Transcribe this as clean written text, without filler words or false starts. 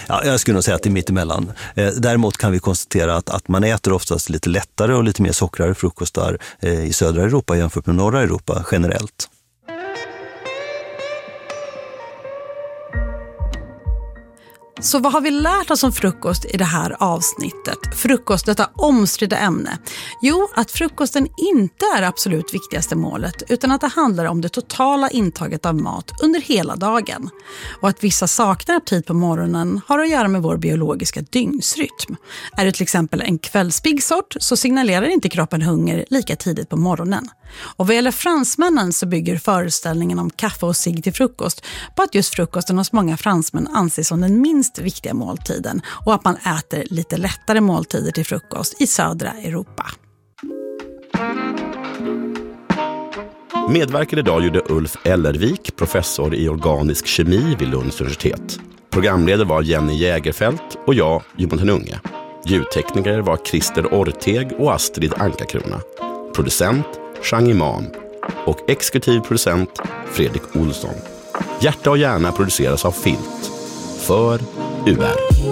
Ja, jag skulle nog säga att det är mittemellan. Däremot kan vi konstatera att man äter oftast lite lättare och lite mer sockrare frukostar i södra Europa jämfört med norra Europa generellt. Så vad har vi lärt oss om frukost i det här avsnittet? Frukost, detta omstridda ämne. Jo, att frukosten inte är absolut viktigaste målet utan att det handlar om det totala intaget av mat under hela dagen. Och att vissa saknar aptit på morgonen har att göra med vår biologiska dygnsrytm. Är det till exempel en kvällspigg sort så signalerar inte kroppen hunger lika tidigt på morgonen. Och vad gäller fransmännen så bygger föreställningen om kaffe och cigg till frukost på att just frukosten hos många fransmän anses som den minst viktiga måltiden och att man äter lite lättare måltider till frukost i södra Europa. Medverkade idag gjorde Ulf Ellervik, professor i organisk kemi vid Lunds universitet. Programledare var Jenny Jägerfält och jag, Jonathan Unge. Ljudtekniker var Christer Orteg och Astrid Ankakrona. Producent Chang Imam och exekutiv producent Fredrik Olsson. Hjärta och hjärna produceras av Filt för UR.